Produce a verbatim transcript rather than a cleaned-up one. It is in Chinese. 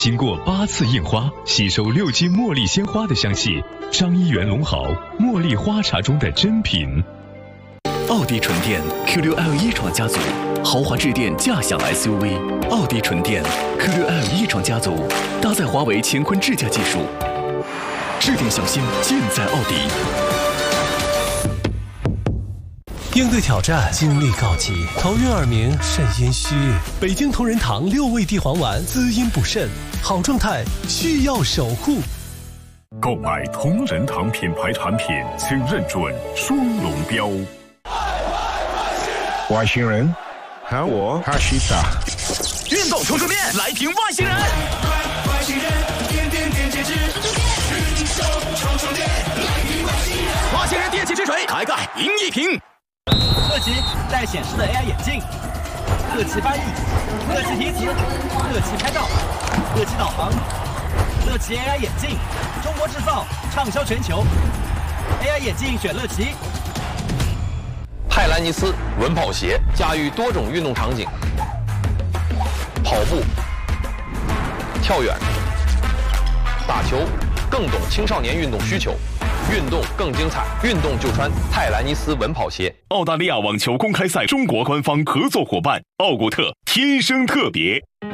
经过八次印花，吸收六斤茉莉鲜花的香气。张一元龙豪茉莉花茶中的珍品。 奥迪纯电 Q 六 L 一创家族，豪华智电驾享 S U V。奥迪纯电 Q 六 L 一创家族，搭载华为乾坤智驾技术，智电小心尽在奥迪。 应对挑战，精力告急，头晕耳鸣，肾阴虚。北京同仁堂六味地黄丸，滋阴补肾，好状态需要守护。 购买同仁堂品牌产品，请认准双龙标。 外星人，喊我哈西塔。 运动充充电，来瓶外星人。 外星人，点点点截止。运动充充电，来瓶外星人。 外星人电气之锤，开盖赢一瓶。 特级带显示的 A I 眼镜，特级翻译，特级提词，特级拍照，特级导航，乐奇 A I 眼镜，中国制造，畅销全球。A I 眼镜选乐奇。 泰兰尼斯稳跑鞋驾驭多种运动场景，跑步、跳远、打球，更懂青少年运动需求。运动更精彩，运动就穿泰兰尼斯稳跑鞋。 澳大利亚网球公开赛中国官方合作伙伴奥古特，天生特别。